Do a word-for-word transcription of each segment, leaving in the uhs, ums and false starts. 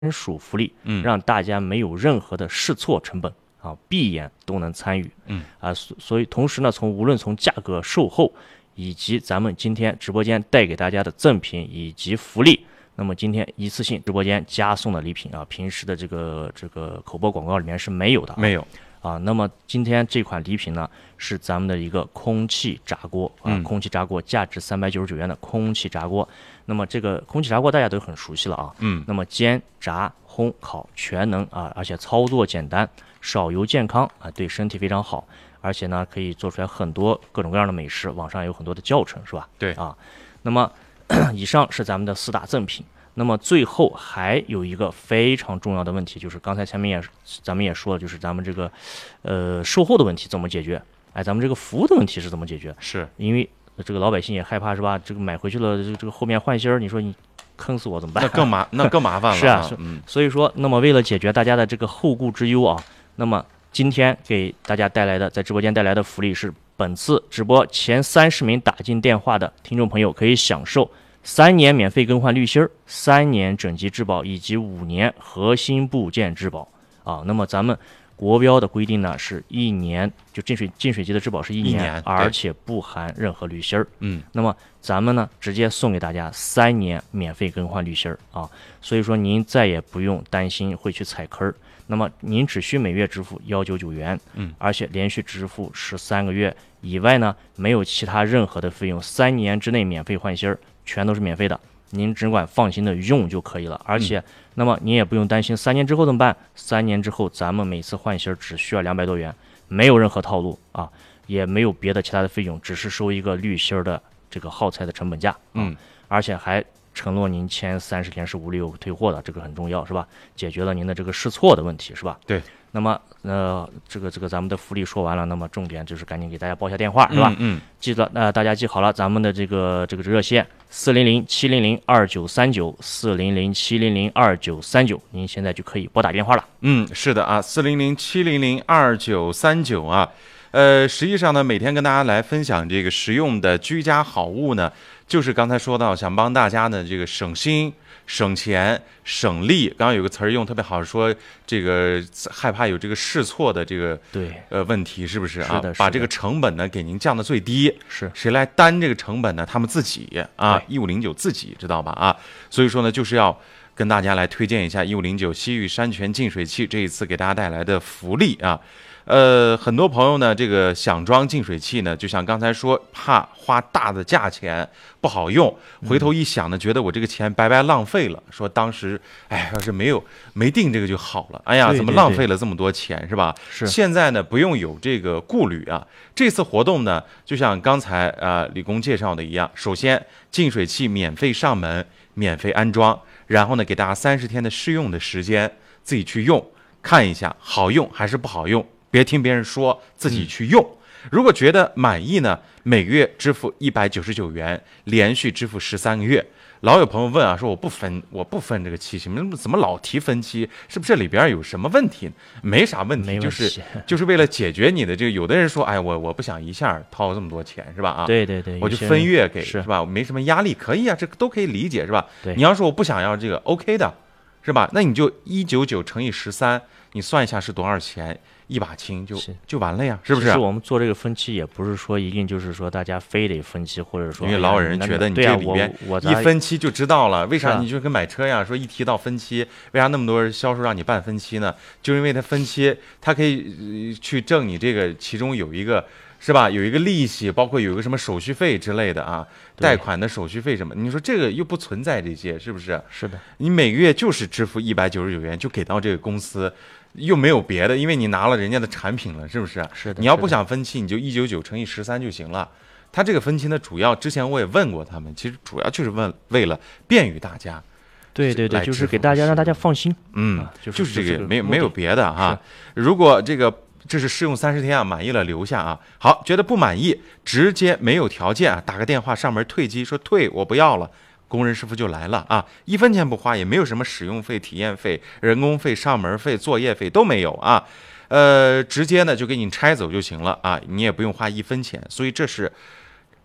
属福利， 嗯， 让大家没有任何的试错成本啊，闭眼都能参与。 嗯啊，所所以同时呢，从无论从价格、售后，以及咱们今天直播间带给大家的赠品以及福利，那么今天一次性直播间加送的礼品啊，平时的这个这个口播广告里面是没有的、啊， 没有啊。那么今天这款礼品呢，是咱们的一个空气炸锅啊， 嗯空气炸锅价值三百九十九元的空气炸锅。那么这个空气炸锅大家都很熟悉了啊， 嗯那么煎、炸、烘、烤全能啊，而且操作简单，少油健康啊，对身体非常好，而且呢可以做出来很多各种各样的美食，网上有很多的教程是吧？ 对啊，那么以上是咱们的四大赠品。那么最后还有一个非常重要的问题，就是刚才前面也咱们也说了，就是咱们这个呃售后的问题怎么解决？哎，咱们这个服务的问题是怎么解决？ 是因为这个老百姓也害怕是吧？这个买回去了，这个这个后面换芯儿，你说你坑死我怎么办？ 那更麻那更麻烦了、啊。 是啊，是嗯， 所以说，那么为了解决大家的这个后顾之忧啊，那么今天给大家带来的在直播间带来的福利是，本次直播前三十名打进电话的听众朋友可以享受三年免费更换滤芯儿、三年整机质保以及五年核心部件质保啊。那么咱们国标的规定呢，是一年，就净水净水机的质保是一年， 一年而且不含任何滤芯儿。 嗯， 那么咱们呢，直接送给大家三年免费更换滤芯儿啊，所以说您再也不用担心会去踩坑儿。那么您只需每月支付幺九九元， 嗯， 而且连续支付十三个月以外呢，没有其他任何的费用，三年之内免费换芯儿，全都是免费的。您只管放心的用就可以了，而且，那么您也不用担心三年之后怎么办？三年之后，咱们每次换芯儿只需要两百多元，没有任何套路啊，也没有别的其他的费用，只是收一个滤芯儿的这个耗材的成本价，啊、 嗯， 而且还承诺您前三十天是无理由退货的，这个很重要，是吧？解决了您的这个试错的问题，是吧？ 对。 那么，呃，这个这个咱们的福利说完了，那么重点就是赶紧给大家报一下电话，是吧？ 嗯，嗯记得，呃，大家记好了，咱们的这个这个热线四零零七零零二九三九四零零七零零二九三九，您现在就可以拨打电话了。 嗯，是的啊，四零零七零零二九三九啊，呃，实际上呢，每天跟大家来分享这个实用的居家好物呢，就是刚才说到，想帮大家呢这个省心、省钱、省力。刚刚有个词儿用特别好，说这个害怕有这个试错的这个对呃问题，是不是啊？ 是的是的把这个成本呢给您降到最低。 是谁来担这个成本呢？他们自己啊，一五零九自己知道吧？啊，所以说呢，就是要跟大家来推荐一下一五零九西域山泉净水器这一次给大家带来的福利啊。呃，很多朋友呢，这个想装净水器呢，就像刚才说，怕花大的价钱不好用，回头一想呢，觉得我这个钱白白浪费了。说当时，哎，要是没有没定这个就好了。哎呀， 对对怎么浪费了这么多钱，是吧？ 是。 现在呢，不用有这个顾虑啊。这次活动呢，就像刚才啊、呃、李工介绍的一样，首先净水器免费上门，免费安装，然后呢，给大家三十天的试用的时间，自己去用，看一下好用还是不好用。别听别人说，自己去用。嗯、如果觉得满意呢，每个月支付一百九十九元，连续支付十三个月。老有朋友问啊，说我不分，我不分这个期，怎么怎么老提分期？是不是这里边有什么问题？没啥问题， 没问题就是就是为了解决你的这个。有的人说，哎，我我不想一下掏这么多钱，是吧？啊， 对对对， 我就分月给， 是是吧？没什么压力，可以啊，这个都可以理解，是吧？ 对， 你要说我不想要这个 ，OK 的，是吧？那你就一九九乘以十三，你算一下是多少钱？一把清就就完了呀，是不是？ 是我们做这个分期也不是说一定就是说大家非得分期，或者说因为老有人觉得你这里边一分期就知道了，为啥你就跟买车呀？说一提到分期，为啥那么多销售让你办分期呢？就是因为他分期，他可以去挣你这个其中有一个是吧？有一个利息，包括有一个什么手续费之类的啊，贷款的手续费什么？你说这个又不存在这些，是不是？ 是的， 你每个月就是支付一百九十九元，就给到这个公司。又没有别的，因为你拿了人家的产品了，是不是？ 是的。 你要不想分期，你就一九九乘以十三就行了。他这个分期呢，主要之前我也问过他们，其实主要就是问为了便于大家。 对对对，就是给大家让大家放心。 嗯， 啊、就是就是这个，没有没没有别的哈。如果这个这是试用三十天啊，满意了留下啊。好，觉得不满意，直接没有条件啊，打个电话上门退机，说退我不要了。工人师傅就来了啊，一分钱不花，也没有什么使用费、体验费、人工费、上门费、作业费都没有啊，呃，直接呢就给你拆走就行了啊，你也不用花一分钱，所以这是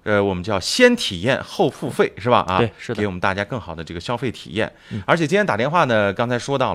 呃，我们叫先体验后付费，是吧？啊， 对，是的， 给我们大家更好的这个消费体验。而且今天打电话呢，刚才说到了。